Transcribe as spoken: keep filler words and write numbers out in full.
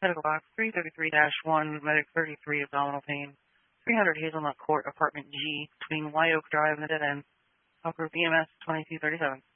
Medical box three thirty-three dash one, medic thirty-three, abdominal pain, three hundred Hazelnut Court, apartment G, between Y Oak Drive and the dead end. Upper B M S twenty-two thirty-seven.